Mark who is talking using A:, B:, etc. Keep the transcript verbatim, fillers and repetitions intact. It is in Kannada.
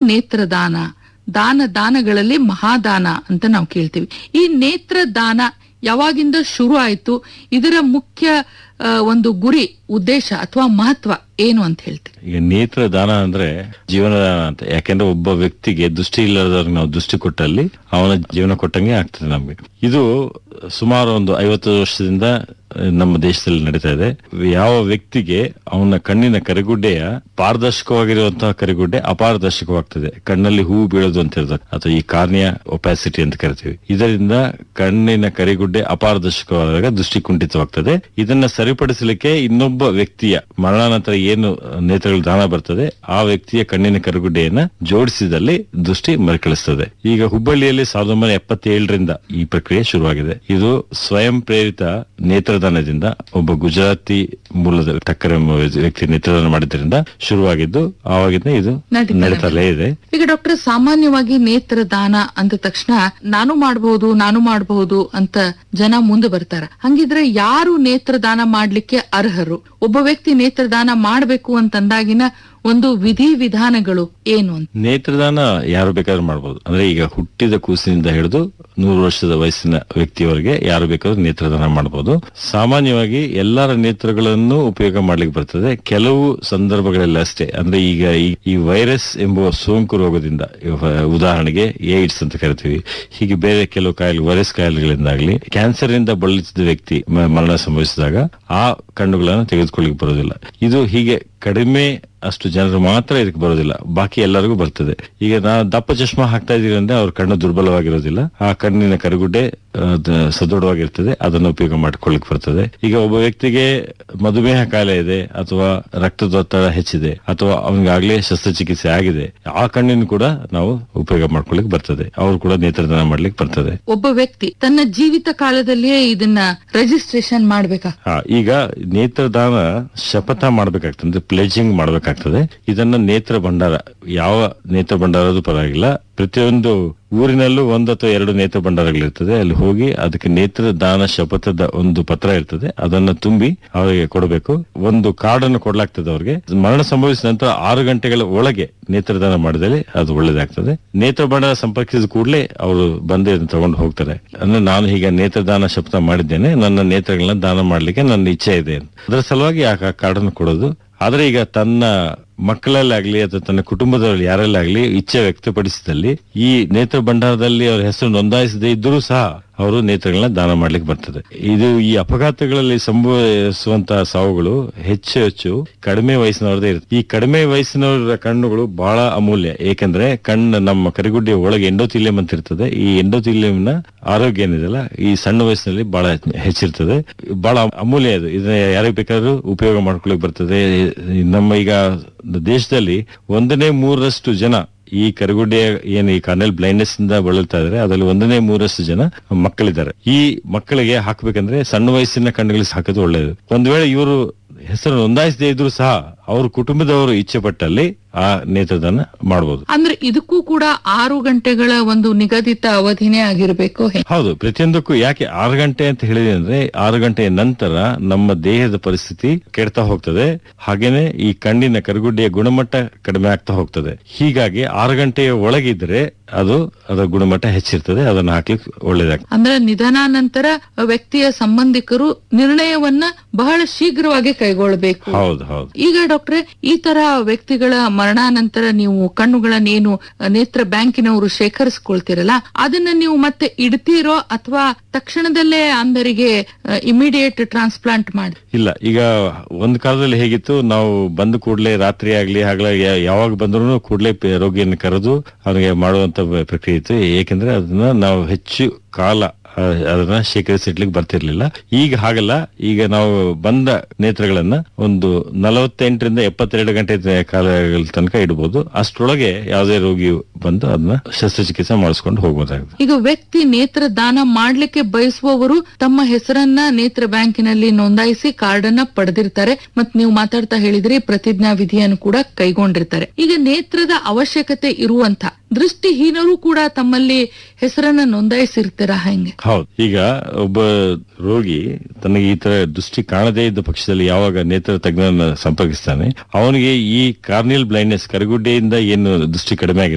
A: ನೇತ್ರದಾನ, ದಾನ ದಾನಗಳಲ್ಲಿ ಮಹಾದಾನ ಅಂತ ನಾವು ಕೇಳ್ತೀವಿ. ಈ ನೇತ್ರದಾನ ಯಾವಾಗಿಂದ ಶುರು ಆಯ್ತು? ಇದರ ಮುಖ್ಯ ಒಂದು ಗುರಿ, ಉದ್ದೇಶ ಅಥವಾ ಮಹತ್ವ ಏನು ಅಂತ ಹೇಳ್ತೀವಿ?
B: ಈಗ ನೇತ್ರದಾನ ಅಂದ್ರೆ ಜೀವನದಾನ ಅಂತ. ಯಾಕೆಂದ್ರೆ ಒಬ್ಬ ವ್ಯಕ್ತಿಗೆ ದೃಷ್ಟಿ ಇಲ್ಲದವ್ರಿಗೆ ನಾವು ದೃಷ್ಟಿ ಕೊಟ್ಟಲ್ಲಿ ಅವನ ಜೀವನ ಕೊಟ್ಟಂಗೆ ಆಗ್ತದೆ ನಮ್ಗೆ. ಇದು ಸುಮಾರು ಒಂದು ಐವತ್ತು ವರ್ಷದಿಂದ ನಮ್ಮ ದೇಶದಲ್ಲಿ ನಡೀತಾ ಇದೆ. ಯಾವ ವ್ಯಕ್ತಿಗೆ ಅವನ ಕಣ್ಣಿನ ಕರಿಗುಡ್ಡೆಯ ಪಾರದರ್ಶಕವಾಗಿರುವಂತಹ ಕರಿಗುಡ್ಡೆ ಅಪಾರದರ್ಶಕವಾಗ್ತದೆ, ಕಣ್ಣಲ್ಲಿ ಹೂವು ಬೀಳೋದು ಅಂತ ಹೇಳ್ತಾರೆ, ಅಥವಾ ಈ ಕಾರ್ನಿಯಾ ಒಪಾಸಿಟಿ ಅಂತ ಕರಿತೀವಿ. ಇದರಿಂದ ಕಣ್ಣಿನ ಕರಿಗುಡ್ಡೆ ಅಪಾರದರ್ಶಕವಾದಾಗ ದೃಷ್ಟಿ ಕುಂಠಿತವಾಗ್ತದೆ. ಇದನ್ನ ಸರಿಪಡಿಸಲಿಕ್ಕೆ ಇನ್ನೊಬ್ಬ ವ್ಯಕ್ತಿಯ ಮರಣಾನಂತರ ಏನು ನೇತ್ರಗಳು ದಾನ ಬರ್ತದೆ, ಆ ವ್ಯಕ್ತಿಯ ಕಣ್ಣಿನ ಕರಿಗುಡ್ಡೆಯನ್ನ ಜೋಡಿಸಿದಲ್ಲಿ ದೃಷ್ಟಿ ಮರುಕಳಿಸ್ತದೆ. ಈಗ ಹುಬ್ಬಳ್ಳಿಯಲ್ಲಿ ಸಾವಿರದ ಒಂಬೈನೂರ ಎಪ್ಪತ್ತೇಳರಿಂದ ಈ ಪ್ರಕ್ರಿಯೆ ಶುರುವಾಗಿದೆ. ಇದು ಸ್ವಯಂ ಪ್ರೇರಿತ ನೇತ್ರದಾನದಿಂದ ಒಬ್ಬ ಗುಜರಾತಿ ಮೂಲದ ಟಕ್ಕರೆ ವ್ಯಕ್ತಿ ನೇತ್ರದಾನ ಮಾಡಿದ್ರಿಂದ ಶುರುವಾಗಿದ್ದು ಆವಾಗಿಂದ ಇದು ನಡೀತಲೇ ಇದೆ.
A: ಈಗ ಡಾಕ್ಟರ್, ಸಾಮಾನ್ಯವಾಗಿ ನೇತ್ರದಾನ ಅಂದ ತಕ್ಷಣ ನಾನು ಮಾಡಬಹುದು ನಾನು ಮಾಡಬಹುದು ಅಂತ ಜನ ಮುಂದೆ ಬರ್ತಾರೆ. ಹಂಗಿದ್ರೆ ಯಾರು ನೇತ್ರದಾನ ಮಾಡ್ಲಿಕ್ಕೆ ಅರ್ಹರು? ಒಬ್ಬ ವ್ಯಕ್ತಿ ನೇತ್ರದಾನ ಮಾಡಬೇಕು ಅಂತಂದಾಗಿನ ಒಂದು ವಿಧಿ ವಿಧಾನಗಳು ಏನು ಅಂತ?
B: ನೇತ್ರದಾನ ಯಾರು ಬೇಕಾದ್ರೂ ಮಾಡಬಹುದು. ಅಂದ್ರೆ ಈಗ ಹುಟ್ಟಿದ ಕೂಸಿನಿಂದ ಹಿಡಿದು ನೂರು ವರ್ಷದ ವಯಸ್ಸಿನ ವ್ಯಕ್ತಿಯವರೆಗೆ ಯಾರು ಬೇಕಾದ್ರೂ ನೇತ್ರದಾನ ಮಾಡಬಹುದು. ಸಾಮಾನ್ಯವಾಗಿ ಎಲ್ಲರ ನೇತ್ರಗಳನ್ನು ಉಪಯೋಗ ಮಾಡ್ಲಿಕ್ಕೆ ಬರ್ತದೆ. ಕೆಲವು ಸಂದರ್ಭಗಳಲ್ಲಿ ಅಷ್ಟೇ. ಅಂದ್ರೆ ಈಗ ಈ ವೈರಸ್ ಎಂಬುವ ಸೋಂಕು ರೋಗದಿಂದ, ಉದಾಹರಣೆಗೆ ಏಡ್ಸ್ ಅಂತ ಕರಿತೀವಿ, ಹೀಗೆ ಬೇರೆ ಕೆಲವು ಕಾಯಿಲೆ, ವೈರಸ್ ಕಾಯಿಲೆಗಳಿಂದಾಗ್ಲಿ ಕ್ಯಾನ್ಸರ್ ಇಂದ ಬಳಲಿಸಿದ ವ್ಯಕ್ತಿ ಮರಣ ಸಂಭವಿಸಿದಾಗ ಆ ಕಣ್ಣುಗಳನ್ನು ತೆಗೆದುಕೊಳ್ಳಿಕ್ಕೆ ಬರೋದಿಲ್ಲ. ಇದು ಹೀಗೆ ಕಡಿಮೆ ಅಷ್ಟು ಜನರು ಮಾತ್ರ ಇದಕ್ಕೆ ಬರೋದಿಲ್ಲ, ಬಾಕಿ ಎಲ್ಲರಿಗೂ ಬರ್ತದೆ. ಈಗ ನಾ ದಪ್ಪ ಚಶ್ಮಾ ಹಾಕ್ತಾ ಇದೀವಿ ಅಂದ್ರೆ ಅವ್ರ ಕಣ್ಣು ದುರ್ಬಲವಾಗಿರೋದಿಲ್ಲ, ಆ ಕಣ್ಣಿನ ಕರಿಗುಡ್ಡೆ ಸದೃಢವಾಗಿರ್ತದೆ, ಅದನ್ನು ಉಪಯೋಗ ಮಾಡಿಕೊಳ್ಳಿಕ್ ಬರ್ತದೆ. ಈಗ ಒಬ್ಬ ವ್ಯಕ್ತಿಗೆ ಮಧುಮೇಹ ಕಾಯಿಲೆ ಇದೆ, ಅಥವಾ ರಕ್ತದೊತ್ತಡ ಹೆಚ್ಚಿದೆ, ಅಥವಾ ಅವನಿಗಾಗ್ಲೇ ಶಸ್ತ್ರಚಿಕಿತ್ಸೆ ಆಗಿದೆ, ಆ ಕಣ್ಣಿನ ಕೂಡ ನಾವು ಉಪಯೋಗ ಮಾಡ್ಕೊಳ್ಳಿಕ್ ಬರ್ತದೆ, ಅವ್ರು ಕೂಡ ನೇತ್ರದಾನ ಮಾಡ್ಲಿಕ್ಕೆ ಬರ್ತದೆ.
A: ಒಬ್ಬ ವ್ಯಕ್ತಿ ತನ್ನ ಜೀವಿತ ಕಾಲದಲ್ಲಿಯೇ ಇದನ್ನ ರಿಜಿಸ್ಟ್ರೇಷನ್ ಮಾಡ್ಬೇಕಾ?
B: ಈಗ ನೇತ್ರದಾನ ಶಪಥ ಮಾಡ್ಬೇಕಾಗ್ತದೆ, ಪ್ಲೇಜಿಂಗ್ ಮಾಡ್ಬೇಕಾಗ್ತದೆ. ಇದನ್ನ ನೇತ್ರ ಭಂಡಾರ, ಯಾವ ನೇತ್ರ ಭಂಡಾರದು ಪರವಾಗಿಲ್ಲ, ಪ್ರತಿಯೊಂದು ಊರಿನಲ್ಲೂ ಒಂದು ಅಥವಾ ಎರಡು ನೇತ್ರ ಭಂಡಾರಗಳಿರ್ತದೆ. ಅಲ್ಲಿ ಹೋಗಿ ಅದಕ್ಕೆ ನೇತ್ರದಾನ ಶಪಥದ ಒಂದು ಪತ್ರ ಇರ್ತದೆ, ಅದನ್ನ ತುಂಬಿ ಅವರಿಗೆ ಕೊಡಬೇಕು. ಒಂದು ಕಾರ್ಡ್ ಅನ್ನು ಕೊಡ್ಲಾಗ್ತದೆ ಅವ್ರಿಗೆ. ಮರಣ ಸಂಭವಿಸಿದ ನಂತರ ಆರು ಗಂಟೆಗಳ ಒಳಗೆ ನೇತ್ರದಾನ ಮಾಡಿದಲ್ಲಿ ಅದು ಒಳ್ಳೇದಾಗ್ತದೆ. ನೇತ್ರ ಭಂಡಾರ ಸಂಪರ್ಕಿಸಿದ ಕೂಡಲೇ ಅವರು ಬಂದು ತಗೊಂಡು ಹೋಗ್ತಾರೆ. ಅಂದ್ರೆ ನಾನು ಈಗ ನೇತ್ರದಾನ ಶಪಥ ಮಾಡಿದ್ದೇನೆ, ನನ್ನ ನೇತ್ರಗಳನ್ನ ದಾನ ಮಾಡ್ಲಿಕ್ಕೆ ನನ್ನ ಇಚ್ಛೆ ಇದೆ, ಅದರ ಸಲುವಾಗಿ ಆ ಕಾರ್ಡ್ ಅನ್ನು ಕೊಡೋದು. ಆದ್ರೆ ಈಗ ತನ್ನ ಮಕ್ಕಳಲ್ಲಾಗ್ಲಿ ಅಥವಾ ತನ್ನ ಕುಟುಂಬದವರಲ್ಲಿ ಯಾರಲ್ಲಾಗ್ಲಿ ಇಚ್ಛೆ ವ್ಯಕ್ತಪಡಿಸಿದಲ್ಲಿ ಈ ನೇತ್ರ ಭಂಡಾರದಲ್ಲಿ ಅವರ ಹೆಸರು ನೋಂದಾಯಿಸದೇ ಇದ್ರೂ ಸಹ ಅವರು ನೇತ್ರಗಳನ್ನ ದಾನ ಮಾಡ್ಲಿಕ್ಕೆ ಬರ್ತದೆ. ಇದು ಈ ಅಪಘಾತಗಳಲ್ಲಿ ಸಂಭವಿಸುವಂತಹ ಸಾವುಗಳು ಹೆಚ್ಚು ಹೆಚ್ಚು ಕಡಿಮೆ ವಯಸ್ಸಿನವರದೇ ಇರುತ್ತೆ. ಈ ಕಡಿಮೆ ವಯಸ್ಸಿನವರ ಕಣ್ಣುಗಳು ಬಹಳ ಅಮೂಲ್ಯ. ಏಕೆಂದ್ರೆ ಕಣ್ಣು ನಮ್ಮ ಕರಿಗುಡ್ಡೆಯ ಒಳಗೆ ಎಂಡೋಥೀಲಿಯಂ ಅಂತ ಇರ್ತದೆ. ಈ ಎಂಡೋಥೀಲಿಯಂನ ಆರೋಗ್ಯ ಏನಿದೆಲ್ಲ ಈ ಸಣ್ಣ ವಯಸ್ಸಿನಲ್ಲಿ ಬಹಳ ಹೆಚ್ಚಿರ್ತದೆ, ಬಹಳ ಅಮೂಲ್ಯ. ಇದು ಇದನ್ನ ಯಾರಿಗೆ ಬೇಕಾದ್ರೂ ಉಪಯೋಗ ಮಾಡ್ಕೊಳ್ಳಿಕ್ ಬರ್ತದೆ. ನಮ್ಮ ಈಗ ದೇಶದಲ್ಲಿ ಒಂದನೇ ಮೂರರಷ್ಟು ಜನ ಈ ಕರಿಗುಡ್ಡೆಯ ಏನು ಈ ಕಾರ್ನಿಯಲ್ ಬ್ಲೈಂಡ್ನೆಸ್ ಇಂದ ಬಳಲ್ತಾ ಇದಾರೆ, ಅದರಲ್ಲಿ ಒಂದನೇ ಮೂರಷ್ಟು ಜನ ಮಕ್ಕಳಿದ್ದಾರೆ. ಈ ಮಕ್ಕಳಿಗೆ ಹಾಕ್ಬೇಕಂದ್ರೆ ಸಣ್ಣ ವಯಸ್ಸಿನ ಕಣ್ಣುಗಳಿಗೆ ಹಾಕೋದು ಒಳ್ಳೆಯದು. ಒಂದ್ ವೇಳೆ ಇವರು ಹೆಸರು ನೋಂದಾಯಿಸದೇ ಇದ್ರು ಸಹ ಅವ್ರ ಕುಟುಂಬದವರು ಇಚ್ಛೆ ಪಟ್ಟಲ್ಲಿ ಆ ನೇತ್ರದಾನ ಮಾಡಬಹುದು.
A: ಅಂದ್ರೆ ಇದಕ್ಕೂ ಕೂಡ ಆರು ಗಂಟೆಗಳ ಒಂದು ನಿಗದಿತ ಅವಧಿನೇ ಆಗಿರಬೇಕು?
B: ಹೌದು, ಪ್ರತಿಯೊಂದಕ್ಕೂ. ಯಾಕೆ ಆರು ಗಂಟೆ ಅಂತ ಹೇಳಿದೆ ಅಂದ್ರೆ ಆರು ಗಂಟೆಯ ನಂತರ ನಮ್ಮ ದೇಹದ ಪರಿಸ್ಥಿತಿ ಕೆಡ್ತಾ ಹೋಗ್ತದೆ, ಹಾಗೇನೆ ಈ ಕಣ್ಣಿನ ಕರಿಗುಡ್ಡೆಯ ಗುಣಮಟ್ಟ ಕಡಿಮೆ ಆಗ್ತಾ ಹೋಗ್ತದೆ. ಹೀಗಾಗಿ ಆರು ಗಂಟೆಯ ಒಳಗಿದ್ರೆ ಅದು ಅದರ ಗುಣಮಟ್ಟ ಹೆಚ್ಚಿರ್ತದೆ, ಅದನ್ನ ಹಾಕ್ಲಿಕ್ಕೆ ಒಳ್ಳೇದಾಗ್ತದೆ.
A: ಅಂದ್ರೆ ನಿಧನಾನಂತರ ವ್ಯಕ್ತಿಯ ಸಂಬಂಧಿಕರು ನಿರ್ಣಯವನ್ನ ಬಹಳ ಶೀಘ್ರವಾಗಿ ಕೈಗೊಳ್ಳಬೇಕು.
B: ಹೌದು ಹೌದು.
A: ಈಗ ಡಾಕ್ಟ್ರೆ, ಈ ತರ ವ್ಯಕ್ತಿಗಳ ಮರಣಾನಂತರ ನೀವು ಕಣ್ಣುಗಳನ್ನೇನು ನೇತ್ರ ಬ್ಯಾಂಕಿನವರು ಶೇಖರಿಸಿಕೊಳ್ತಿರಲ್ಲ, ಅದನ್ನ ನೀವು ಮತ್ತೆ ಇಡ್ತೀರೋ ಅಥವಾ ತಕ್ಷಣದಲ್ಲೇ ಅಂಧರಿಗೆ ಇಮಿಡಿಯೇಟ್ ಟ್ರಾನ್ಸ್ಪ್ಲಾಂಟ್ ಮಾಡಿ?
B: ಇಲ್ಲ, ಈಗ ಒಂದ್ ಕಾಲದಲ್ಲಿ ಹೇಗಿತ್ತು, ನಾವು ಬಂದ ಕೂಡಲೇ ರಾತ್ರಿ ಆಗ್ಲಿ ಹಗಲ ಯಾವಾಗ ಬಂದ್ರು ಕೂಡಲೇ ರೋಗಿಯನ್ನು ಕರೆದು ಅವನಿಗೆ ಮಾಡುವಂತ ಪ್ರಕ್ರಿಯೆ ಇತ್ತು. ಏಕೆಂದ್ರೆ ಅದನ್ನ ನಾವು ಹೆಚ್ಚು ಕಾಲ ಅದನ್ನ ಶೇಖರಿಸಿಡ್ಲಿಕ್ಕೆ ಬರ್ತಿರ್ಲಿಲ್ಲ. ಈಗ ಹಾಗಲ್ಲ. ಈಗ ನಾವು ಬಂದ ನೇತ್ರಗಳನ್ನ ಒಂದು ನಲವತ್ತೆಂಟರಿಂದ ಎಪ್ಪತ್ತೆರಡು ಗಂಟೆ ಕಾಲಗಳ ತನಕ ಇಡಬಹುದು. ಅಷ್ಟರೊಳಗೆ ಯಾವುದೇ ರೋಗಿ ಬಂದು ಅದನ್ನ ಶಸ್ತ್ರಚಿಕಿತ್ಸೆ ಮಾಡಿಸ್ಕೊಂಡು ಹೋಗಬಹುದಾಗಿದೆ.
A: ಈಗ ವ್ಯಕ್ತಿ ನೇತ್ರ ದಾನ ಮಾಡ್ಲಿಕ್ಕೆ ಬಯಸುವವರು ತಮ್ಮ ಹೆಸರನ್ನ ನೇತ್ರ ಬ್ಯಾಂಕಿನಲ್ಲಿ ನೋಂದಾಯಿಸಿ ಕಾರ್ಡ್ ಅನ್ನ ಪಡೆದಿರ್ತಾರೆ. ಮತ್ ನೀವು ಮಾತಾಡ್ತಾ ಹೇಳಿದ್ರಿ ಪ್ರತಿಜ್ಞಾ ವಿಧಿಯನ್ನು ಕೂಡ ಕೈಗೊಂಡಿರ್ತಾರೆ. ಈಗ ನೇತ್ರದ ಅವಶ್ಯಕತೆ ಇರುವಂತ ದೃಷ್ಟಿಹೀನರು ಕೂಡ ತಮ್ಮಲ್ಲಿ ಹೆಸರನ್ನ ನೋಂದಾಯಿಸಿರ್ತಾರ ಹೆಂಗೆ?
B: ಹೌದು. ಈಗ ಒಬ್ಬ ರೋಗಿ ತನಗೆ ಈ ತರ ದೃಷ್ಟಿ ಕಾಣದೇ ಇದ್ದ ಪಕ್ಷದಲ್ಲಿ ಯಾವಾಗ ನೇತ್ರ ತಜ್ಞರನ್ನ ಸಂಪರ್ಕಿಸ್ತಾನೆ, ಅವನಿಗೆ ಈ ಕಾರ್ನಿಯಲ್ ಬ್ಲೈಂಡ್ನೆಸ್ ಕರಿಗುಡ್ಡೆಯಿಂದ ಏನು ದೃಷ್ಟಿ ಕಡಿಮೆ ಆಗಿದೆ